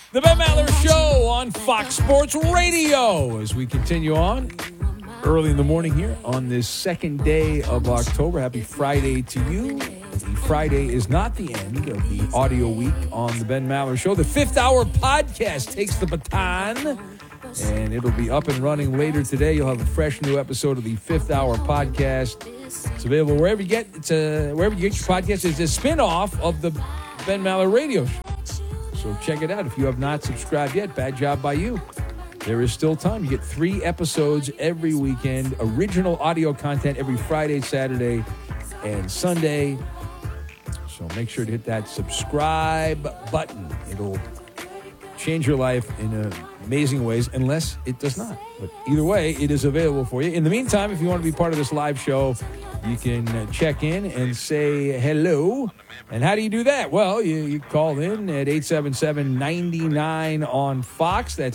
The Ben Maller Show on Fox Sports Radio as we continue on early in the morning here on this second day of October. Happy Friday to you. The Friday is not the end of the audio week on the Ben Maller Show. The Fifth Hour podcast takes the baton, and it'll be up and running later today. You'll have a fresh new episode of the Fifth Hour podcast. It's available wherever you get your podcast. It's a spinoff of the Ben Maller Radio Show. So check it out. If you have not subscribed yet, bad job by you. There is still time. You get 3 episodes every weekend, original audio content every Friday, Saturday, and Sunday. So make sure to hit that subscribe button. It'll change your life in amazing ways, unless it does not. But either way, it is available for you. In the meantime, if you want to be part of this live show, you can check in and say hello. And how do you do that? Well, you call in at 877-99 on Fox. That's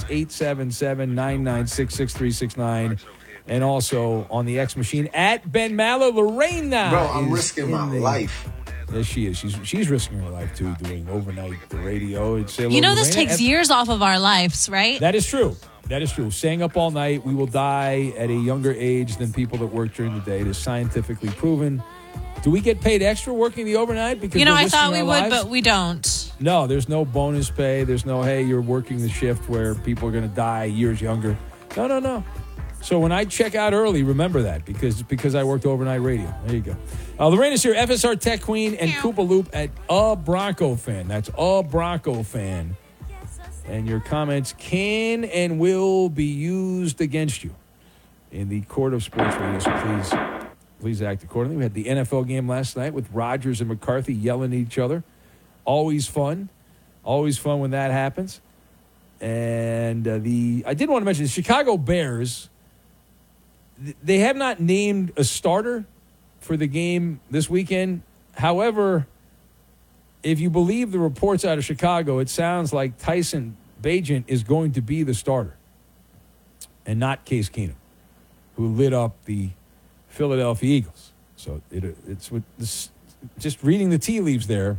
877-996-6369. And also on the X machine at Ben Maller. Lorena. Bro, I'm risking my life. Yes, she is. She's risking her life, too, doing overnight radio. This takes years off of our lives, right? That is true. That is true. Staying up all night, we will die at a younger age than people that work during the day. It is scientifically proven. Do we get paid extra working the overnight? Because I thought we would, but we don't. No, there's no bonus pay. There's no, hey, you're working the shift where people are going to die years younger. No. So when I check out early, remember that because I worked overnight radio. There you go. Lorena's here, FSR Tech Queen, and Koopa Loop at A Bronco Fan. That's A Bronco Fan. And your comments can and will be used against you in the court of sports radio. So please act accordingly. We had the NFL game last night with Rodgers and McCarthy yelling at each other. Always fun. Always fun when that happens. And I did want to mention the Chicago Bears. They have not named a starter for the game this weekend. However, if you believe the reports out of Chicago, it sounds like Tyson Bagent is going to be the starter and not Case Keenum, who lit up the Philadelphia Eagles. So it's with this, just reading the tea leaves there.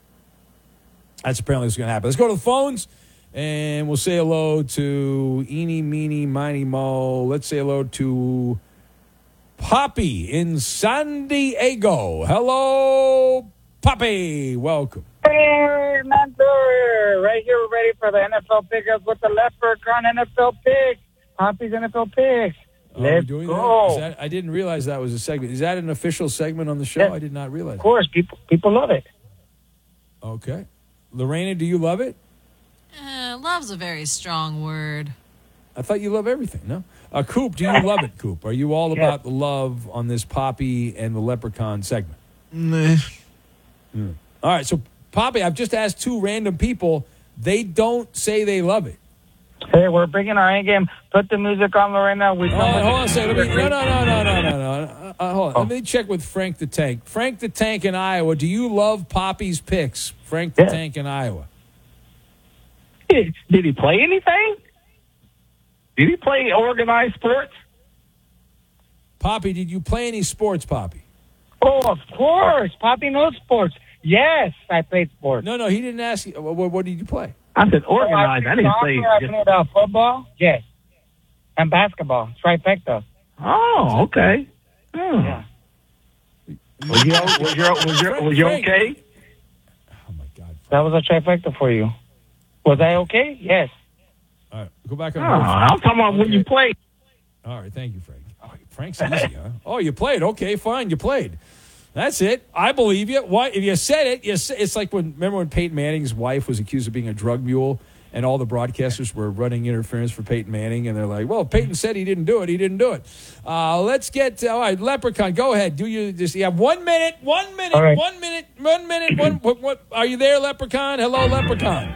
That's apparently what's going to happen. Let's go to the phones, and we'll say hello to Eeny, Meeny, Miny, Mo. Let's say hello to Poppy in San Diego. Hello, Poppy. Welcome. Hey, Mentor. Right here, we're ready for the NFL pickups with the Leprechaun NFL pick. Poppy's NFL picks. Let's go. That, I didn't realize that was a segment. Is that an official segment on the show? Yes. I did not realize. Of course, people love it. Okay. Lorena, do you love it? Love's a very strong word. I thought you love everything, no? Coop, do you love it, Coop? Are you all about the love on this Poppy and the Leprechaun segment? Nah. All right, so Poppy, I've just asked 2 random people. They don't say they love it. Hey, we're bringing our A game. Put the music on, Lorena. Hold on a second. No. Hold on. Let me check with Frank the Tank. Frank the Tank in Iowa. Do you love Poppy's picks? Frank the Tank in Iowa. Did he play anything? Did he play organized sports? Poppy, did you play any sports, Poppy? Oh, of course. Poppy knows sports. Yes, I played sports. No, he didn't ask you. What did you play? I said organized. I didn't say. I played football, yes, and basketball, trifecta. Oh, okay. Oh. Yeah. Was you okay? Oh my God! That was a trifecta for you. Was I okay? Yes. All right, go back on. I'm talking about when you played. All right, thank you, Frank. Oh, Frank's easy, huh? Oh, you played. Okay, fine, you played. That's it. I believe you. Why? If you said it, it's like remember when Peyton Manning's wife was accused of being a drug mule, and all the broadcasters were running interference for Peyton Manning, and they're like, "Well, Peyton said he didn't do it. He didn't do it." Let's get all right, Leprechaun. Go ahead. You have 1 minute. 1 minute. Right. 1 minute. 1 minute. What? Are you there, Leprechaun? Hello, Leprechaun.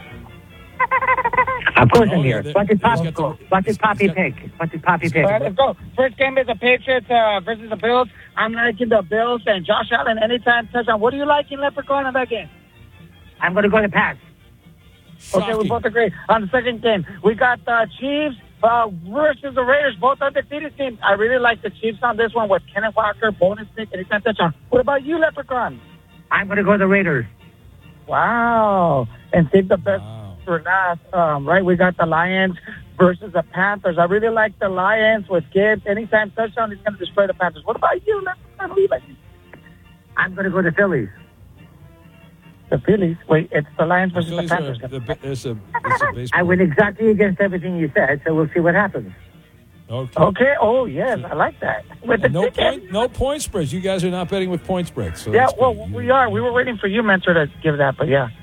Of course I'm here. What did Poppy pick? What did Poppy pick? All right, let's go. First game is the Patriots versus the Bills. I'm liking the Bills and Josh Allen anytime touchdown. What do you like in Leprechaun in that game? I'm going to go to Pats. Okay, we both agree. On the second game, we got the Chiefs versus the Raiders, both undefeated teams. I really like the Chiefs on this one with Kenneth Walker, bonus pick, anytime touchdown. What about you, Leprechaun? I'm going to go to the Raiders. Wow. And save the best. Wow. for last, right? We got the Lions versus the Panthers. I really like the Lions with Gibbs. Anytime touchdown, he's going to destroy the Panthers. What about you? I'm going to go to Phillies. The Phillies? Wait, it's the Lions versus the Panthers. It's a baseball. I went exactly against everything you said, so we'll see what happens. Okay. Oh, yes. I like that. With the no point spreads. You guys are not betting with point spreads. So yeah, well, we are. We were waiting for you, Mentor, to give that, but yeah.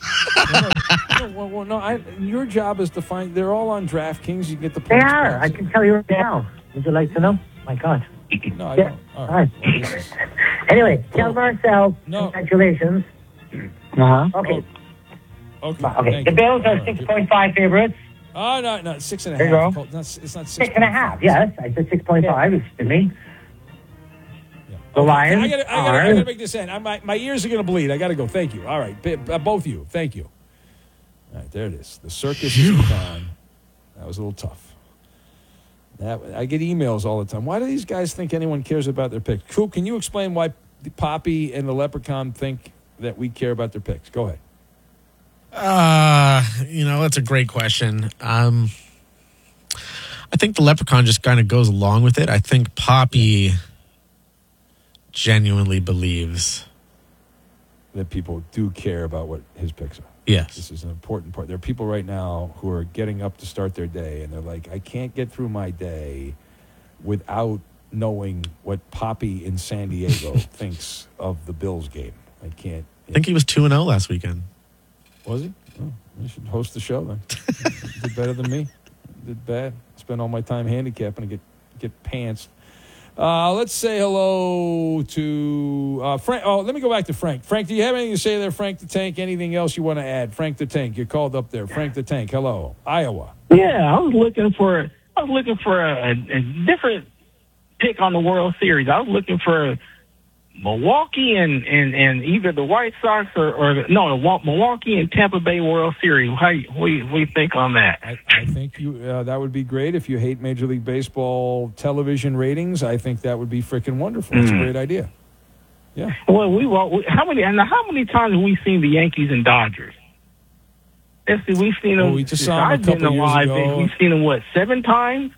Your job is to find. They're all on DraftKings. You get the They points. are. I can tell you right now. Would you like to know? My God. No, I don't. All right. Anyway, tell Marcel, congratulations. Uh-huh. Okay. Okay. The Bills are 6.5 favorites. Oh, no, 6.5. There you go. It's not 6.5. Yes, I said 6.5. Excuse me. Yeah. The Lions. I gotta make this end. My ears are gonna bleed. I gotta go. Thank you. All right, both of you. Thank you. All right, there it is. The circus is gone. That was a little tough. I get emails all the time. Why do these guys think anyone cares about their picks? Coop, can you explain why Poppy and the Leprechaun think that we care about their picks? Go ahead. That's a great question. I think the Leprechaun just kind of goes along with it. I think Poppy genuinely believes that people do care about what his picks are. Yes. This is an important part. There are people right now who are getting up to start their day, and they're like, I can't get through my day without knowing what Poppy in San Diego thinks of the Bills game. I can't. I think he was 2-0 last weekend. Was he? Oh, you should host the show then. Did better than me. Did bad. Spend all my time handicapping and get pantsed. Let's say hello to Frank. Oh, let me go back to Frank. Frank, do you have anything to say there, Frank the Tank? Anything else you want to add? Frank the Tank, you're called up there. Frank the Tank, hello. Iowa. Yeah, I was looking for a different pick on the World Series. I was looking for Milwaukee and either the White Sox or Milwaukee and Tampa Bay World Series. What do you think on that? I think that would be great. If you hate Major League Baseball television ratings, I think that would be freaking wonderful. It's a great idea. Yeah. Well, how many times have we seen the Yankees and Dodgers? We've seen them. We just saw them a couple years ago. We've seen them 7 times.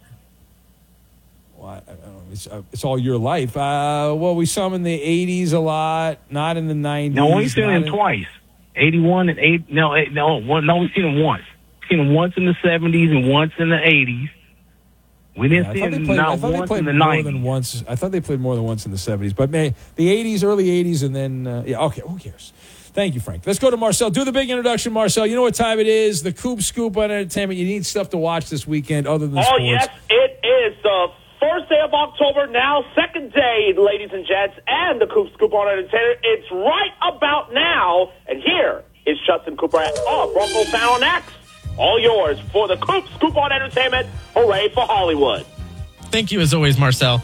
Well, I don't know. It's all your life. We saw them in the 80s a lot, not in the 90s. No, we've seen them twice. 81 and 8. No, we've seen them once. We've seen them once in the 70s and once in the 80s. We didn't see them not once in the 90s. I thought they played more than once in the 70s. But the 80s, early 80s, and then, okay, who cares? Thank you, Frank. Let's go to Marcel. Do the big introduction, Marcel. You know what time it is. The Coop Scoop on Entertainment. You need stuff to watch this weekend other than sports. Oh, yes, it is the first day of October, now second day, ladies and gents, and the Coop Scoop on Entertainment. It's right about now, and here is Justin Cooper at Bronco Fan on X. All yours for the Coop Scoop on Entertainment. Hooray for Hollywood. Thank you, as always, Marcel.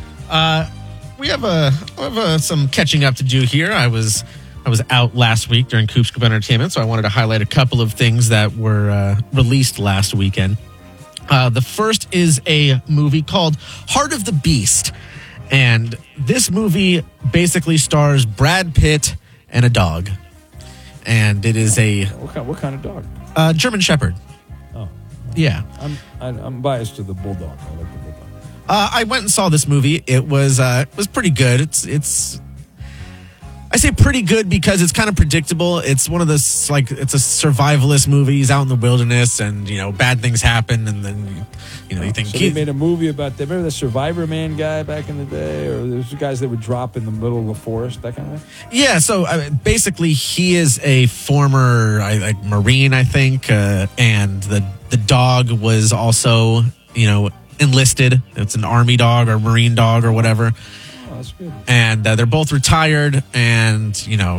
We have some catching up to do here. I was out last week during Coop Scoop Entertainment, so I wanted to highlight a couple of things that were released last weekend. The first is a movie called Heart of the Beast. And this movie basically stars Brad Pitt and a dog. And it is a... What kind of dog? German Shepherd. Oh. Yeah. I'm biased to the bulldog. I like the bulldog. I went and saw this movie. It was pretty good. It's I say pretty good because it's kind of predictable. It's one of those, it's a survivalist movie. He's out in the wilderness and, bad things happen. And then, you think... So they made a movie about that. Remember the Survivor Man guy back in the day? Or there's guys that would drop in the middle of the forest, that kind of thing? Yeah, so basically he is a former Marine, I think. And the dog was also, enlisted. It's an Army dog or Marine dog or whatever. That's good. And they're both retired, and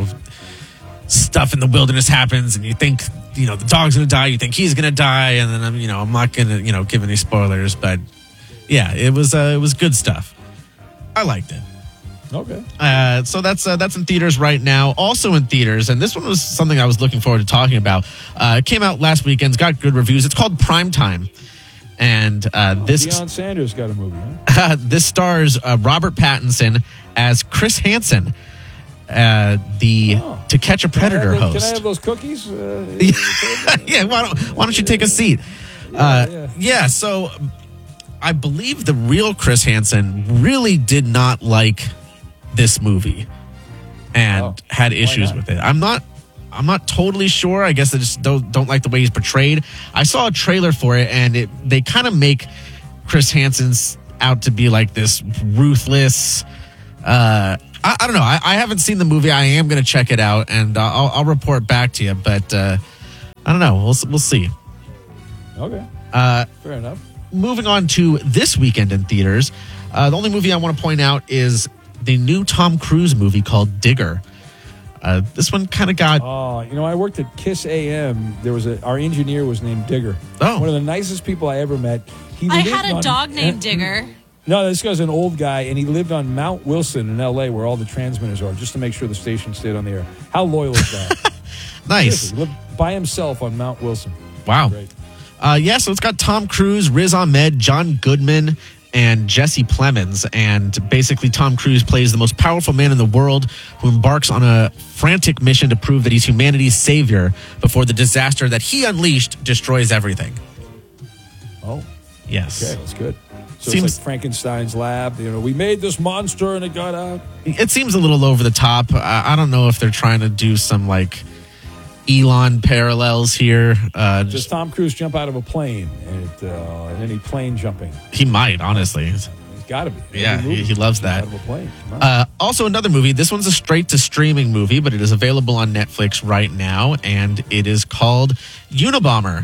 stuff in the wilderness happens, and you think the dog's gonna die, you think he's gonna die, and then I'm not gonna give any spoilers, but yeah, it was good stuff. I liked it. Okay. So that's in theaters right now. Also in theaters, and this one was something I was looking forward to talking about. It came out last weekend. It's got good reviews. It's called Primetime. And Deion Sanders got a movie, huh? This stars Robert Pattinson as Chris Hansen. To Catch a Predator host. Can I have those cookies? Yeah, why don't you take a seat? So I believe the real Chris Hansen really did not like this movie and had issues with it. I'm not totally sure. I guess I just don't like the way he's portrayed. I saw a trailer for it, and they kind of make Chris Hansen out to be like this ruthless. I don't know. I haven't seen the movie. I am going to check it out, and I'll report back to you. But I don't know. We'll see. Okay. Fair enough. Moving on to this weekend in theaters, the only movie I want to point out is the new Tom Cruise movie called Digger. This one kind of got... I worked at KISS AM. Our engineer was named Digger. Oh. One of the nicest people I ever met. I had a dog named Digger. No, this guy's an old guy, and he lived on Mount Wilson in L.A., where all the transmitters are, just to make sure the station stayed on the air. How loyal is that? Nice. He lived by himself on Mount Wilson. Wow. Great. So it's got Tom Cruise, Riz Ahmed, John Goodman, and Jesse Plemons. And basically, Tom Cruise plays the most powerful man in the world who embarks on a frantic mission to prove that he's humanity's savior before the disaster that he unleashed destroys everything. Oh. Yes. Okay, that's good. So Seems it's like Frankenstein's lab. We made this monster and it got out. It seems a little over the top. I don't know if they're trying to do some like Elon parallels here. Does Tom Cruise jump out of a plane and any plane jumping? He might, honestly. He's got to be. Yeah, he loves that. Out of a plane. Also, another movie. This one's a straight-to-streaming movie, but it is available on Netflix right now, and it is called Unabomber.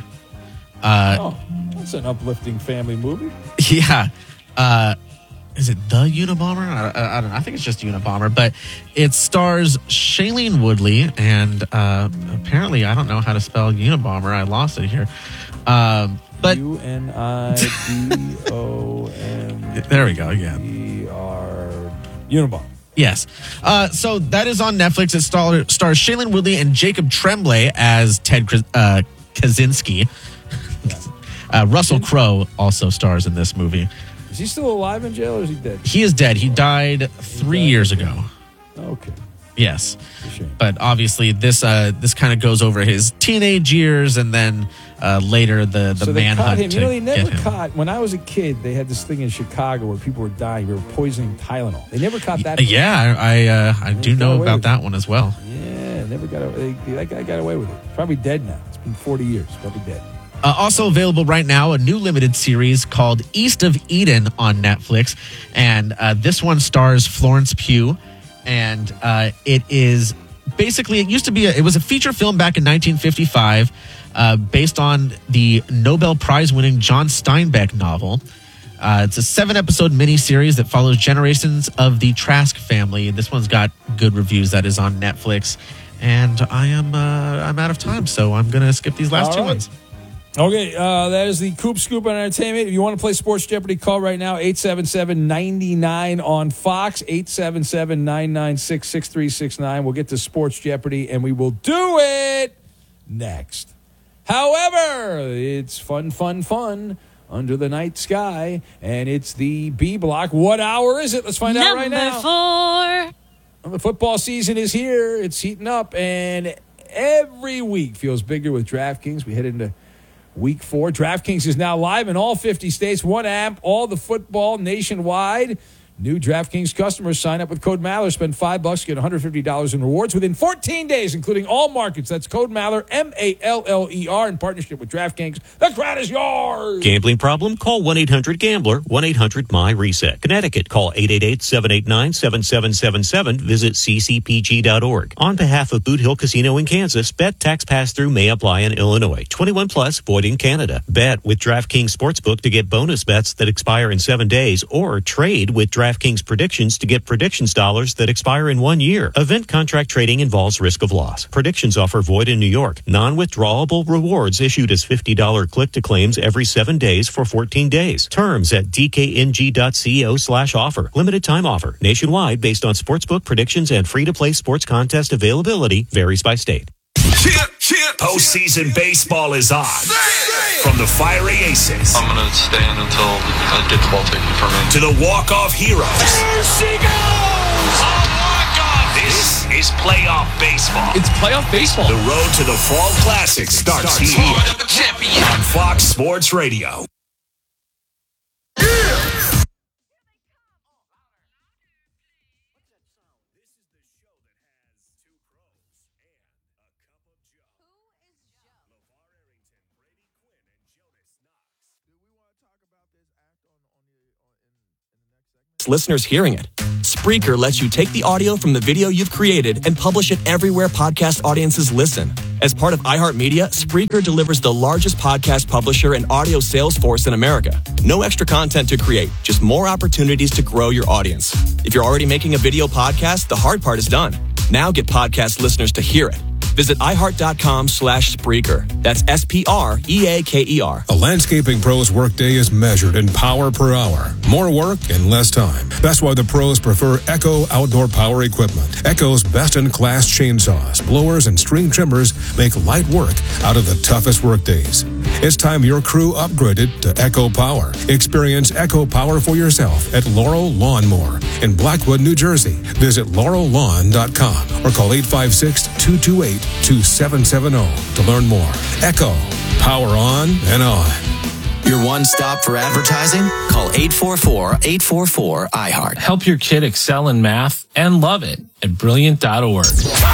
That's an uplifting family movie. Yeah. Is it The Unabomber? I don't know. I think it's just Unabomber, but it stars Shailene Woodley, and apparently I don't know how to spell Unabomber. I lost it here. But UNIDOM. There we go. Yeah. Unabomber. Yes. So that is on Netflix. It stars Shailene Woodley and Jacob Tremblay as Ted Kaczynski. Russell Crowe also stars in this movie. Is he still alive in jail or is he dead? He is dead. He died 3 years ago. Okay. Yes. But obviously this kind of goes over his teenage years and then later the manhunt. They never caught. When I was a kid, they had this thing in Chicago where people were dying. They were poisoning Tylenol. They never caught that. Yeah, I do know about that one as well. Yeah, never got away. That guy got away with it. Probably dead now. It's been 40 years. Probably dead. Also available right now, a new limited series called East of Eden on Netflix. And this one stars Florence Pugh. And it is basically, it was a feature film back in 1955 based on the Nobel Prize winning John Steinbeck novel. It's a 7-episode miniseries that follows generations of the Trask family. This one's got good reviews. That is on Netflix. And I'm out of time, so I'm going to skip these last two ones. Okay, that is the Coop Scoop on Entertainment. If you want to play Sports Jeopardy, call right now, 877-99 on Fox, 877-996-6369. We'll get to Sports Jeopardy, and we will do it next. However, it's fun under the night sky, and it's the B Block. What hour is it? Let's find out right now. Number 4. The football season is here. It's heating up, and every week feels bigger with DraftKings. We head into Week 4. DraftKings is now live in all 50 states. One app, all the football nationwide. New DraftKings customers sign up with code Maller. Spend $5, get $150 in rewards within 14 days, including all markets. That's code Maller, Maller, in partnership with DraftKings. The crowd is yours. Gambling problem? Call 1-800-GAMBLER, 1-800-MY-RESET. Connecticut, call 888-789-7777. Visit ccpg.org. On behalf of Boot Hill Casino in Kansas, bet tax pass-through may apply in Illinois. 21 plus, void in Canada. Bet with DraftKings Sportsbook to get bonus bets that expire in 7 days, or trade with DraftKings Predictions to get predictions dollars that expire in 1 year. Event contract trading involves risk of loss. Predictions offer void in New York. Non-withdrawable rewards issued as $50 click-to-claims every 7 days for 14 days. Terms at dkng.co/offer. Limited time offer. Nationwide based on sportsbook predictions and free-to-play sports contest availability varies by state. Postseason baseball is on. From the fiery aces. I'm going to stand until I get the ball taken from me. To the walk-off heroes. There she goes! A walk-off This is playoff baseball. It's playoff baseball. The road to the Fall Classic starts here on Fox Sports Radio. Listeners hearing it. Spreaker lets you take the audio from the video you've created and publish it everywhere podcast audiences listen. As part of iHeartMedia, Spreaker delivers the largest podcast publisher and audio sales force in America. No extra content to create, just more opportunities to grow your audience. If you're already making a video podcast, the hard part is done. Now get podcast listeners to hear it. Visit iHeart.com/Spreaker. That's SPREAKER. A landscaping pro's workday is measured in power per hour. More work in less time. That's why the pros prefer Echo Outdoor Power Equipment. Echo's best-in-class chainsaws, blowers, and string trimmers make light work out of the toughest workdays. It's time your crew upgraded to Echo Power. Experience Echo Power for yourself at Laurel Lawnmower in Blackwood, New Jersey. Visit laurellawn.com or call 856-228-2770 to learn more. Echo. Power on and on. Your one stop for advertising? Call 844-844-iHeart. Help your kid excel in math and love it at Brilliant.org.